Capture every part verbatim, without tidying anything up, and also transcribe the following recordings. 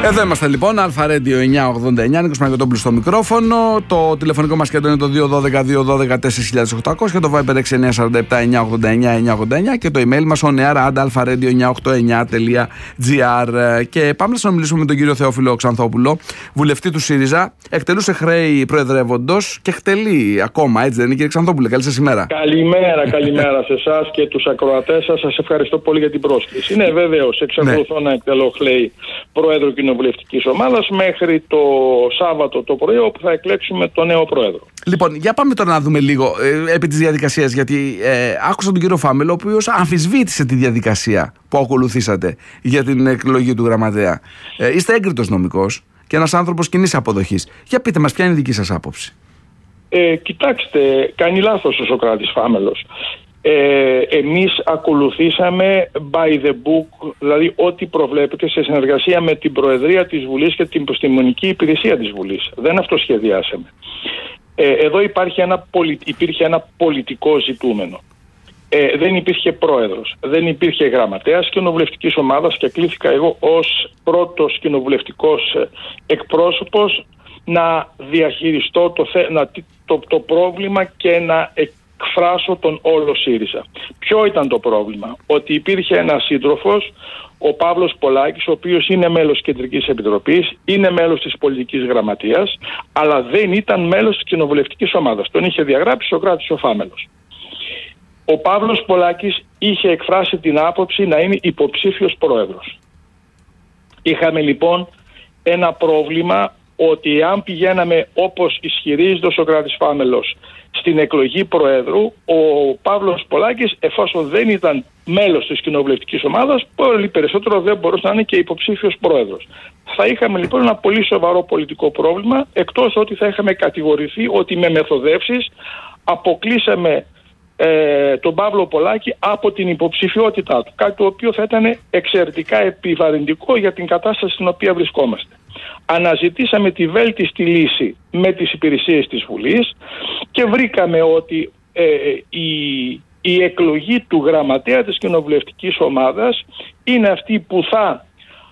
Εδώ είμαστε λοιπόν, Αλφα Radio εννιακόσια ογδόντα εννιά, Νίκος Παναγιωτόπουλος στο μικρόφωνο. Το τηλεφωνικό μας κέντρο είναι το δύο ένα δύο δύο ένα δύο τέσσερα οκτώ μηδέν μηδέν και το Viber έξι εννιά τέσσερα επτά εννιακόσια ογδόντα εννιά εννιακόσια ογδόντα εννιά και το email μας oneair at alpha radio εννιακόσια ογδόντα εννιά τελεία gr. Και πάμε να συνομιλήσουμε με τον κύριο Θεόφιλο Ξανθόπουλο, βουλευτή του ΣΥΡΙΖΑ. Εκτελούσε χρέη προεδρεύοντος και εκτελεί ακόμα, έτσι δεν είναι, κύριε Ξανθόπουλε? Καλή σας ημέρα. Καλημέρα, καλημέρα σε εσάς και τους ακροατές σας. Σας ευχαριστώ πολύ για την πρόσκληση. Είναι βέβαιος, εξακολουθώ να εκτελώ χρέη Προέδρου Κοινοβουλευτικής Ομάδας μέχρι το Σάββατο το πρωί, όπου θα εκλέξουμε τον νέο Πρόεδρο. Λοιπόν, για πάμε τώρα να δούμε λίγο ε, επί της διαδικασίας, γιατί ε, άκουσα τον κύριο Φάμελο, ο οποίος αμφισβήτησε τη διαδικασία που ακολουθήσατε για την εκλογή του γραμματέα. Ε, είστε έγκριτος νομικός και ένας άνθρωπος κοινής αποδοχής. Για πείτε μας, ποια είναι η δική σας άποψη? Ε, κοιτάξτε, κάνει λάθος ο Σωκράτης Φάμελος. Ε, εμείς ακολουθήσαμε by the book, δηλαδή ό,τι προβλέπεται σε συνεργασία με την Προεδρία της Βουλής και την Επιστημονική Υπηρεσία της Βουλής. Δεν αυτοσχεδιάσαμε. Ε, εδώ υπάρχει ένα, υπήρχε ένα πολιτικό ζητούμενο. Ε, δεν υπήρχε πρόεδρος, δεν υπήρχε γραμματέας κοινοβουλευτικής ομάδας και κλήθηκα εγώ ως πρώτος κοινοβουλευτικός εκπρόσωπος να διαχειριστώ το, να, το, το πρόβλημα και να εκφράσω τον όλο ΣΥΡΙΖΑ. Ποιο ήταν το πρόβλημα? Ότι υπήρχε ένας σύντροφος, ο Παύλος Πολάκης, ο οποίος είναι μέλος της Κεντρικής Επιτροπής, είναι μέλος της Πολιτικής Γραμματείας, αλλά δεν ήταν μέλος της κοινοβουλευτικής ομάδας. Τον είχε διαγράψει ο Σωκράτης ο Φάμελος. Ο Παύλος Πολάκης είχε εκφράσει την άποψη να είναι υποψήφιος πρόεδρος. Είχαμε λοιπόν ένα πρόβλημα ότι αν πηγαίναμε όπως ισχυρίζεται ο Σωκράτης Φάμελος στην εκλογή Προέδρου, ο Παύλος Πολάκης, εφόσον δεν ήταν μέλος της κοινοβουλευτικής ομάδας, πολύ περισσότερο δεν μπορούσε να είναι και υποψήφιος πρόεδρος. Θα είχαμε λοιπόν ένα πολύ σοβαρό πολιτικό πρόβλημα, εκτός ότι θα είχαμε κατηγορηθεί ότι με μεθοδεύσεις αποκλείσαμε ε, τον Παύλο Πολάκη από την υποψηφιότητά του. Κάτι το οποίο θα ήταν εξαιρετικά επιβαρυντικό για την κατάσταση στην οποία βρισκόμαστε. Αναζητήσαμε τη βέλτιστη λύση με τις υπηρεσίες της Βουλής και βρήκαμε ότι ε, η, η εκλογή του γραμματέα της κοινοβουλευτικής ομάδας είναι αυτή που θα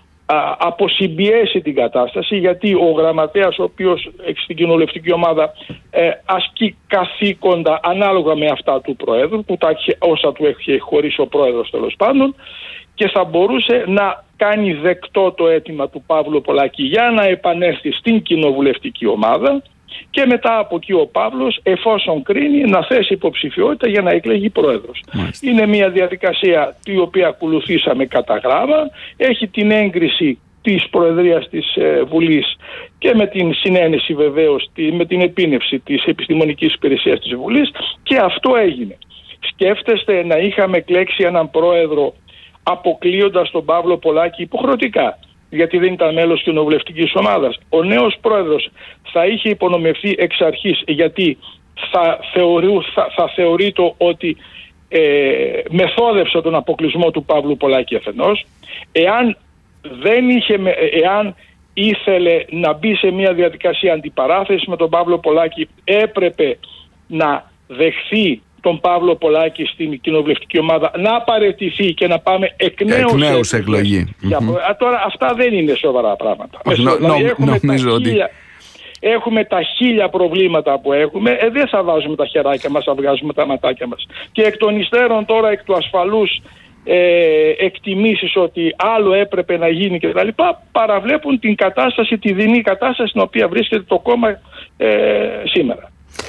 α, αποσυμπιέσει την κατάσταση, γιατί ο γραμματέας, ο οποίος στην κοινοβουλευτική ομάδα ε, ασκεί καθήκοντα ανάλογα με αυτά του Προέδρου, που τα, όσα του έχει χωρίσει ο Πρόεδρος τέλος πάντων, και θα μπορούσε να κάνει δεκτό το αίτημα του Παύλου Πολάκη για να επανέλθει στην κοινοβουλευτική ομάδα και μετά από εκεί ο Παύλος, εφόσον κρίνει, να θέσει υποψηφιότητα για να εκλεγεί πρόεδρος. Μάλιστα. Είναι μια διαδικασία την οποία ακολουθήσαμε κατά γράμμα, έχει την έγκριση της Προεδρίας της ε, Βουλής και με την συνένεση βεβαίως, τη, με την επίνευση της Επιστημονικής Υπηρεσίας της Βουλής, και αυτό έγινε. Σκέφτεστε να είχαμε εκλέξει έναν πρόεδρο αποκλείοντας τον Παύλο Πολάκη υποχρεωτικά, γιατί δεν ήταν μέλος κοινοβουλευτικής ομάδας? Ο νέος πρόεδρος θα είχε υπονομευθεί εξ αρχής, γιατί θα, θεωρεί, θα, θα θεωρείται ότι ε, μεθόδευσε τον αποκλεισμό του Παύλου Πολάκη αφενός. Εάν, δεν είχε, εάν ήθελε να μπει σε μια διαδικασία αντιπαράθεση με τον Παύλο Πολάκη, έπρεπε να δεχθεί τον Παύλο Πολάκη στην κοινοβουλευτική ομάδα, να παραιτηθεί και να πάμε εκ νέου, εκ νέου σε εκλογή. Για... Mm-hmm. Α, τώρα αυτά δεν είναι σοβαρά πράγματα. Oh, no, δηλαδή, no, έχουμε, no, τα ότι... χίλια, έχουμε τα χίλια προβλήματα που έχουμε, ε, δεν θα βάζουμε τα χεράκια μας, θα βγάζουμε τα ματάκια μας. Και εκ των υστέρων τώρα, εκ του ασφαλούς ε, εκτιμήσεις ότι άλλο έπρεπε να γίνει κτλ., παραβλέπουν την κατάσταση, τη δεινή κατάσταση στην οποία βρίσκεται το κόμμα ε, σήμερα.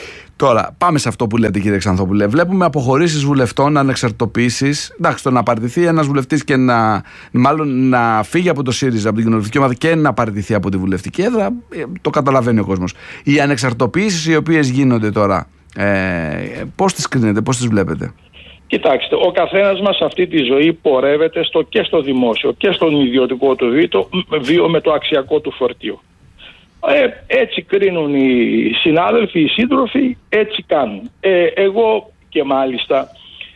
Τώρα, πάμε σε αυτό που λέτε, κύριε Ξανθόπουλε. Βλέπουμε αποχωρήσεις βουλευτών, ανεξαρτητοποιήσεις. Εντάξει, το να παραιτηθεί ένας βουλευτής και να, μάλλον να φύγει από το ΣΥΡΙΖΑ, από την κοινοβουλευτική ομάδα και να παραιτηθεί από τη βουλευτική έδρα, το καταλαβαίνει ο κόσμος. Οι ανεξαρτητοποιήσεις οι οποίες γίνονται τώρα, ε, πώς τις κρίνετε, πώς τις βλέπετε? Κοιτάξτε, ο καθένας μας αυτή τη ζωή πορεύεται στο, και στο δημόσιο και στον ιδιωτικό του βίο με το αξιακό του φορτίο. Ε, έτσι κρίνουν οι συνάδελφοι, οι σύντροφοι, έτσι κάνουν. Ε, εγώ και μάλιστα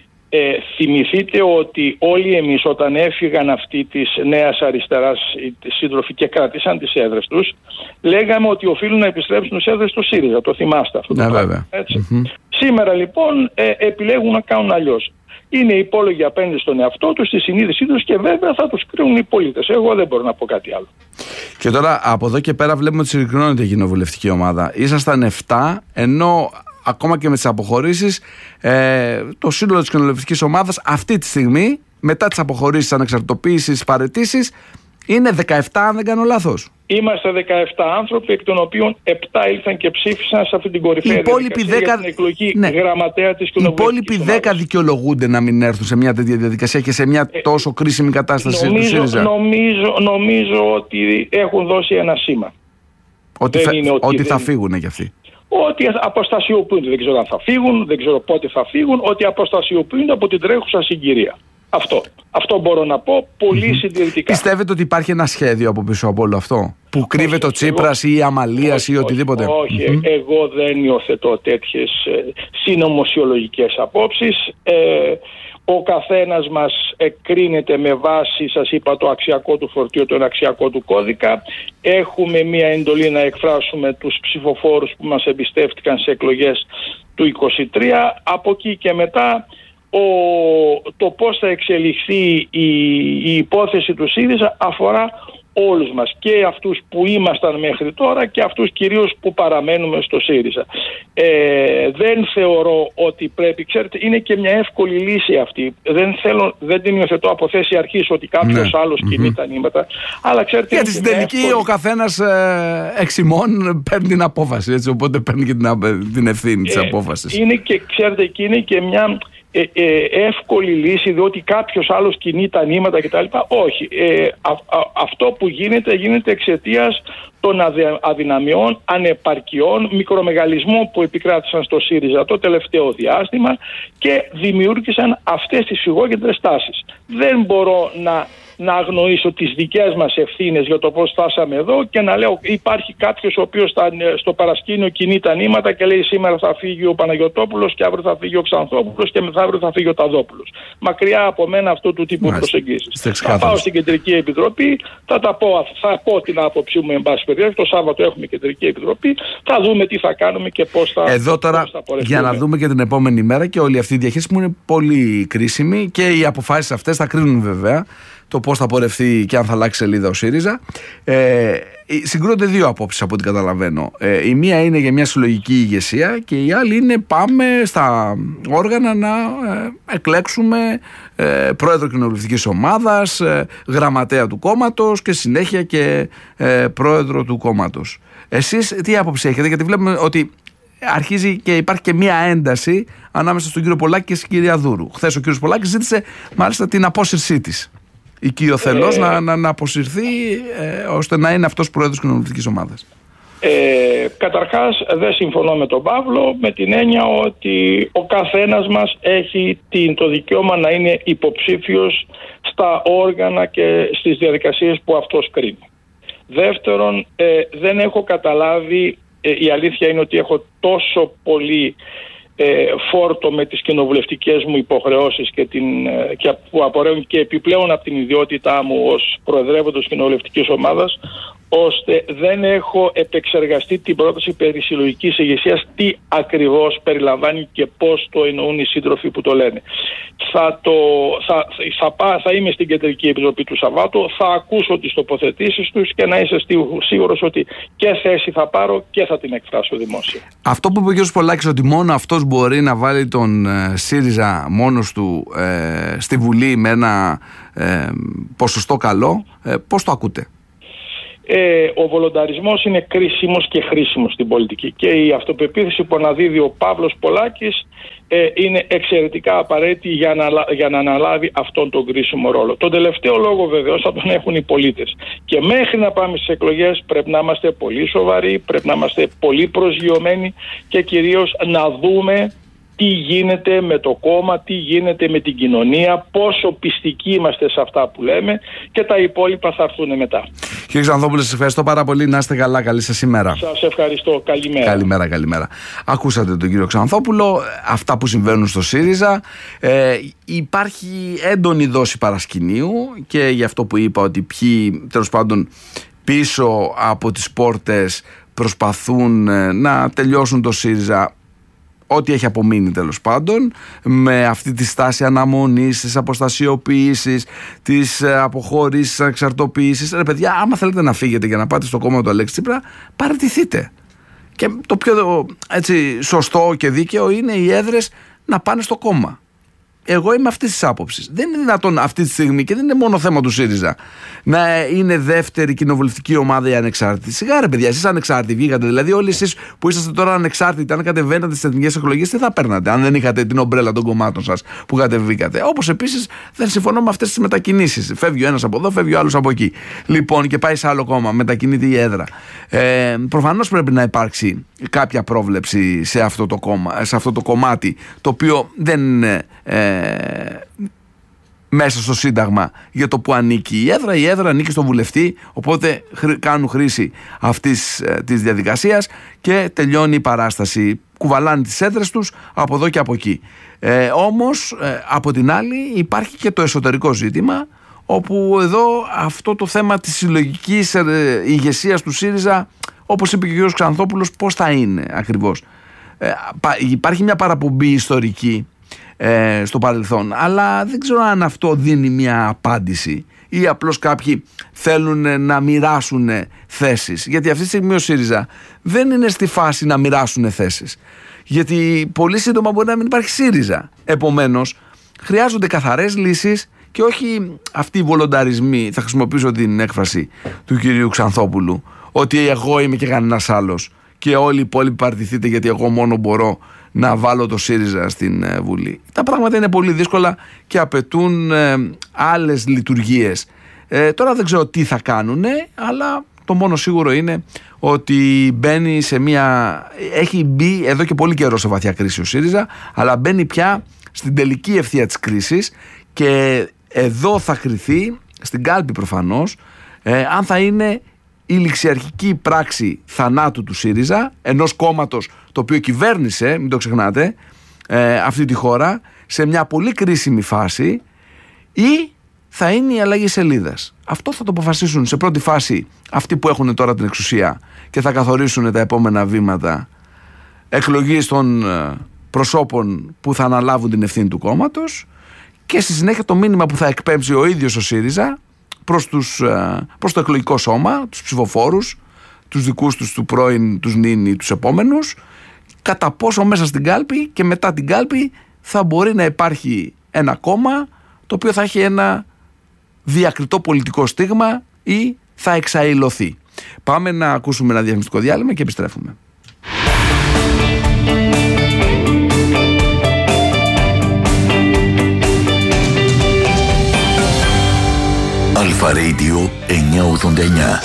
ε, θυμηθείτε ότι όλοι εμείς όταν έφυγαν αυτοί της Νέας Αριστεράς οι σύντροφοι και κράτησαν τις έδρες τους, λέγαμε ότι οφείλουν να επιστρέψουν στις έδρες του ΣΥΡΙΖΑ. Το θυμάστε αυτό? Ναι, βέβαια. Έτσι. Mm-hmm. Σήμερα λοιπόν ε, επιλέγουν να κάνουν αλλιώς. Είναι υπόλογοι απέναντι στον εαυτό τους, στη συνείδησή τους, και βέβαια θα τους κρίνουν οι πολίτες. Εγώ δεν μπορώ να πω κάτι άλλο. Και τώρα από εδώ και πέρα βλέπουμε ότι συρρυκνώνεται η κοινοβουλευτική ομάδα. Ήσασταν επτά, ενώ ακόμα και με τις αποχωρήσεις, ε, το σύνολο της κοινοβουλευτικής ομάδας αυτή τη στιγμή, μετά τις αποχωρήσεις, ανεξαρτητοποίησεις, παραιτήσεις, είναι δεκαεπτά, αν δεν κάνω λάθος. Είμαστε δεκαεπτά άνθρωποι, εκ των οποίων επτά ήλθαν και ψήφισαν σε αυτή την κορυφαία διαδικασία δέκα... για την εκλογή ναι. γραμματέα της κοινοβουλευτικής. Οι υπόλοιποι δέκα δικαιολογούνται να μην έρθουν σε μια τέτοια διαδικασία και σε μια ε, τόσο κρίσιμη κατάσταση νομίζω, του ΣΥΡΙΖΑ. Νομίζω, νομίζω ότι έχουν δώσει ένα σήμα. Ότι, θα, ότι, ότι θα φύγουν κι αυτοί. Ότι αποστασιοποιούνται. Δεν ξέρω αν θα φύγουν, δεν ξέρω πότε θα φύγουν, ότι αποστασιοποιούνται από την τρέχουσα συγκυρία. Αυτό. Αυτό μπορώ να πω πολύ mm-hmm. συντηρητικά. Πιστεύετε ότι υπάρχει ένα σχέδιο από πίσω από όλο αυτό, που κρύβεται ο Τσίπρας ή η Αμαλίας ή οτιδήποτε? Όχι, mm-hmm. εγώ δεν υιοθετώ τέτοιες ε, συνωμοσιολογικές απόψεις. Ε, ο καθένας μας εκκρίνεται με βάση, σας είπα, το αξιακό του φορτίο, το αξιακό του κώδικα. Έχουμε μία εντολή να εκφράσουμε τους ψηφοφόρους που μας εμπιστεύτηκαν σε εκλογές του είκοσι τρία. Από εκεί και μετά ο, το πώς θα εξελιχθεί η, η υπόθεση του ΣΥΡΙΖΑ αφορά όλους μας, και αυτούς που ήμασταν μέχρι τώρα και αυτούς κυρίως που παραμένουμε στο ΣΥΡΙΖΑ. Ε, δεν θεωρώ ότι πρέπει, ξέρετε, είναι και μια εύκολη λύση αυτή. Δεν, θέλω, δεν την υιοθετώ από θέση αρχής ότι κάποιος ναι. άλλος κινεί mm-hmm. τα νήματα. Αλλά ξέρετε, γιατί στην τελική εύκολη... ο καθένας ε, εξημών παίρνει την απόφαση, έτσι, οπότε παίρνει και την, την ευθύνη της ε, απόφασης. Είναι και, ξέρετε, και είναι και μια... Ε, ε, εύκολη λύση, διότι κάποιος άλλος κινεί τα νήματα κτλ. Όχι. Ε, α, α, αυτό που γίνεται, γίνεται εξαιτίας των αδυναμιών, ανεπαρκειών, μικρομεγαλισμών που επικράτησαν στο ΣΥΡΙΖΑ το τελευταίο διάστημα και δημιούργησαν αυτές τις φυγόκεντρες τάσεις. Δεν μπορώ να να αγνοήσω τις δικές μας ευθύνες για το πώς φτάσαμε εδώ και να λέω υπάρχει κάποιος ο οποίος στο παρασκήνιο κινεί τα νήματα και λέει σήμερα θα φύγει ο Παναγιωτόπουλος και αύριο θα φύγει ο Ξανθόπουλος και μεθαύριο θα φύγει ο Ταδόπουλος. Μακριά από μένα αυτού του τύπου προσεγγίσεις. Θα πάω στην Κεντρική Επιτροπή, θα, τα πω, θα πω την άποψή μου εν πάση περιπτώσει. Το Σάββατο έχουμε Κεντρική Επιτροπή, θα δούμε τι θα κάνουμε και πώς θα. Εδώ τώρα πώς θα για να δούμε και την επόμενη μέρα, και όλη αυτή η διαχείριση μου είναι πολύ κρίσιμη και οι αποφάσεις αυτές θα κρίνουν βέβαια το πώς θα πορευτεί και αν θα αλλάξει σελίδα ο ΣΥΡΙΖΑ. Ε, συγκρούνται δύο απόψεις από ό,τι καταλαβαίνω. Ε, η μία είναι για μια συλλογική ηγεσία και η άλλη είναι πάμε στα όργανα να ε, εκλέξουμε ε, πρόεδρο κοινοβουλευτικής ομάδας, ε, γραμματέα του κόμματος και συνέχεια και ε, πρόεδρο του κόμματος. Εσείς τι άποψη έχετε? Γιατί βλέπουμε ότι αρχίζει και υπάρχει και μία ένταση ανάμεσα στον κύριο Πολάκη και στην κυρία Δούρου. Χθες ο κύριος Πολάκης ζήτησε μάλιστα την απόσυρσή της. Οικειοθελώς ε, να, να, να αποσυρθεί ε, ώστε να είναι αυτός πρόεδρος κοινοβουλευτικής ομάδας. Ε, καταρχάς δεν συμφωνώ με τον Παύλο, με την έννοια ότι ο καθένας μας έχει την, το δικαίωμα να είναι υποψήφιος στα όργανα και στις διαδικασίες που αυτός κρίνει. Δεύτερον, ε, δεν έχω καταλάβει, ε, η αλήθεια είναι ότι έχω τόσο πολύ Ε, φόρτο με τις κοινοβουλευτικές μου υποχρεώσεις και, την, ε, και που απορρέουν και επιπλέον από την ιδιότητά μου ως προεδρεύοντος κοινοβουλευτικής ομάδας, ώστε δεν έχω επεξεργαστεί την πρόταση περί συλλογικής ηγεσίας, τι ακριβώς περιλαμβάνει και πώς το εννοούν οι σύντροφοι που το λένε. Θα, το, θα, θα, θα, θα είμαι στην Κεντρική Επιτροπή του Σαββάτου, θα ακούσω τις τοποθετήσεις τους και να είσαι σίγουρος ότι και θέση θα πάρω και θα την εκφράσω δημόσια. Αυτό που είπε ο κ. Πολάκης, ότι μόνο αυτός μπορεί να βάλει τον ε, ΣΥΡΙΖΑ μόνος του ε, στη Βουλή με ένα ε, ποσοστό καλό, ε, πώς το ακούτε? Ε, ο βολονταρισμός είναι κρίσιμος και χρήσιμος στην πολιτική και η αυτοπεποίθηση που αναδίδει ο Παύλος Πολάκης ε, είναι εξαιρετικά απαραίτητη για να, για να αναλάβει αυτόν τον κρίσιμο ρόλο. Τον τελευταίο λόγο βεβαίως θα τον έχουν οι πολίτες και μέχρι να πάμε στις εκλογές πρέπει να είμαστε πολύ σοβαροί, πρέπει να είμαστε πολύ προσγειωμένοι και κυρίως να δούμε τι γίνεται με το κόμμα, τι γίνεται με την κοινωνία, πόσο πιστικοί είμαστε σε αυτά που λέμε και τα υπόλοιπα θα έρθουν μετά. Κύριε Ξανθόπουλε, σας ευχαριστώ πάρα πολύ. Να είστε καλά. Καλή σας ημέρα. Σας ευχαριστώ. Καλημέρα. Καλημέρα, καλημέρα. Ακούσατε τον κύριο Ξανθόπουλο, αυτά που συμβαίνουν στο ΣΥΡΙΖΑ. Ε, υπάρχει έντονη δόση παρασκηνίου και γι' αυτό που είπα ότι ποιοι τέλος πάντων πίσω από τις πόρτες προσπαθούν να τελειώσουν το ΣΥΡΙΖΑ. ό,τι έχει απομείνει τέλος πάντων, με αυτή τη στάση αναμονής, της αποστασιοποίησης, της αποχώρησης, της εξαρτοποίησης. Ρε παιδιά, άμα θέλετε να φύγετε για να πάτε στο κόμμα του Αλέξη Τσίπρα, παραιτηθείτε. Και το πιο έτσι, σωστό και δίκαιο είναι οι έδρες να πάνε στο κόμμα. Εγώ είμαι αυτής της άποψης. Δεν είναι δυνατόν αυτή τη στιγμή, και δεν είναι μόνο θέμα του ΣΥΡΙΖΑ, να είναι δεύτερη κοινοβουλευτική ομάδα η ανεξάρτητη. Σιγά ρε παιδιά, εσείς ανεξάρτητοι βγήκατε. Δηλαδή, όλοι εσείς που είσαστε τώρα ανεξάρτητοι, αν κατεβαίνατε στις εθνικές εκλογές, τι θα παίρνατε, αν δεν είχατε την ομπρέλα των κομμάτων σας που κατεβήκατε. Όπως επίσης δεν συμφωνώ με αυτές τις μετακινήσεις. Φεύγει ο ένας από εδώ, φεύγει ο άλλος από εκεί. Λοιπόν, και πάει σε άλλο κόμμα, μετακινείται η έδρα. Ε, προφανώς πρέπει να υπάρξει κάποια πρόβλεψη σε αυτό το, κόμμα, σε αυτό το κομμάτι, το οποίο δεν είναι. Ε, μέσα στο Σύνταγμα για το που ανήκει η έδρα. Η έδρα ανήκει στον βουλευτή, οπότε κάνουν χρήση αυτής ε, της διαδικασίας και τελειώνει η παράσταση. Κουβαλάνε τις έδρες τους από εδώ και από εκεί. Ε, όμως ε, από την άλλη υπάρχει και το εσωτερικό ζήτημα, όπου εδώ αυτό το θέμα της συλλογικής ε, ηγεσίας του ΣΥΡΙΖΑ, όπως είπε και ο κ. Ξανθόπουλος, πώς θα είναι ακριβώς. Ε, υπάρχει μια παραπομπή ιστορική Ε, στο παρελθόν, αλλά δεν ξέρω αν αυτό δίνει μια απάντηση ή απλώς κάποιοι θέλουν να μοιράσουν θέσεις, γιατί αυτή τη στιγμή ο ΣΥΡΙΖΑ δεν είναι στη φάση να μοιράσουν θέσεις, γιατί πολύ σύντομα μπορεί να μην υπάρχει ΣΥΡΙΖΑ. Επομένως χρειάζονται καθαρές λύσεις και όχι αυτοί οι βολονταρισμοί, θα χρησιμοποιήσω την έκφραση του κυρίου Ξανθόπουλου, ότι εγώ είμαι και κανένας άλλος και όλοι οι υπόλοιποι παραιτηθείτε γιατί εγώ μόνο μπορώ να βάλω το ΣΥΡΙΖΑ στην ε, Βουλή. Τα πράγματα είναι πολύ δύσκολα και απαιτούν ε, άλλες λειτουργίες. Ε, τώρα δεν ξέρω τι θα κάνουν, αλλά το μόνο σίγουρο είναι ότι μπαίνει σε μια... Έχει μπει εδώ και πολύ καιρό σε βαθιά κρίση ο ΣΥΡΙΖΑ, αλλά μπαίνει πια στην τελική ευθεία της κρίσης και εδώ θα κριθεί, στην κάλπη προφανώς, ε, αν θα είναι η ληξιαρχική πράξη θανάτου του ΣΥΡΙΖΑ, ενός κόμματος το οποίο κυβέρνησε, μην το ξεχνάτε, ε, αυτή τη χώρα σε μια πολύ κρίσιμη φάση, ή θα είναι η αλλαγή σελίδας. Αυτό θα το αποφασίσουν σε πρώτη φάση αυτοί που έχουν τώρα την εξουσία και θα καθορίσουν τα επόμενα βήματα εκλογής των προσώπων που θα αναλάβουν την ευθύνη του κόμματος, και στη συνέχεια το μήνυμα που θα εκπέμψει ο ίδιος ο ΣΥΡΙΖΑ προς, τους, προς το εκλογικό σώμα, τους ψηφοφόρους, τους δικούς τους του πρώην, τους νυν ή τους επόμενους, κατά πόσο μέσα στην κάλπη και μετά την κάλπη θα μπορεί να υπάρχει ένα κόμμα το οποίο θα έχει ένα διακριτό πολιτικό στίγμα ή θα εξαηλωθεί. Πάμε να ακούσουμε ένα διαφημιστικό διάλειμμα και επιστρέφουμε. Αλφα Radio εννιακόσια ογδόντα εννιά.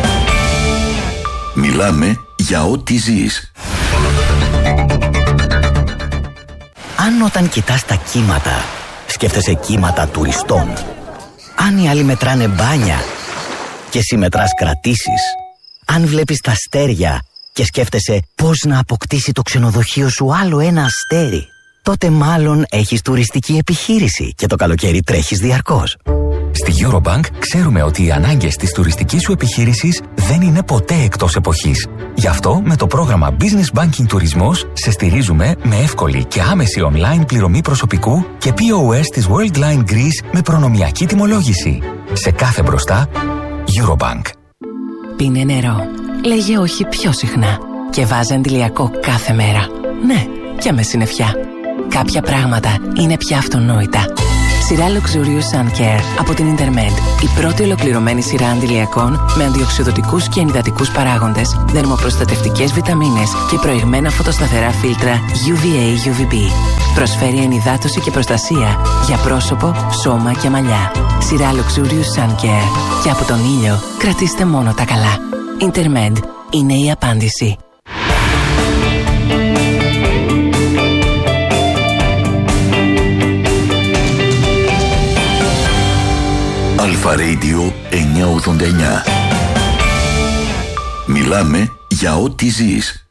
Μιλάμε για ό,τι ζεις. Αν όταν κοιτάς τα κύματα σκέφτεσαι κύματα τουριστών, αν οι άλλοι μετράνε μπάνια και εσύ μετράς κρατήσεις, αν βλέπεις τα αστέρια και σκέφτεσαι πώς να αποκτήσει το ξενοδοχείο σου άλλο ένα αστέρι, τότε μάλλον έχεις τουριστική επιχείρηση και το καλοκαίρι τρέχεις διαρκώς. Στη Eurobank ξέρουμε ότι οι ανάγκες της τουριστικής σου επιχείρησης δεν είναι ποτέ εκτός εποχής. Γι' αυτό με το πρόγραμμα Business Banking Τουρισμός σε στηρίζουμε με εύκολη και άμεση online πληρωμή προσωπικού και πι ο ες της Worldline Greece με προνομιακή τιμολόγηση. Σε κάθε μπροστά, Eurobank. Πίνε νερό. Λέγε όχι πιο συχνά. Και βάζε αντιλιακό κάθε μέρα. Ναι, και με συννεφιά. Κάποια πράγματα είναι πια αυτονόητα. Σειρά Luxurious Sun Care από την Intermed. Η πρώτη ολοκληρωμένη σειρά αντιλιακών με αντιοξυδοτικούς και ενυδατικούς παράγοντες, δερμοπροστατευτικές βιταμίνες και προηγμένα φωτοσταθερά φίλτρα γιου βι έι γιου βι μπι. Προσφέρει ενυδάτωση και προστασία για πρόσωπο, σώμα και μαλλιά. Σειρά Luxurious Sun Care. Και από τον ήλιο κρατήστε μόνο τα καλά. Intermed είναι η απάντηση. Αλφα Radio εννιακόσια ογδόντα εννιά. Μιλάμε για ό,τι ζεις.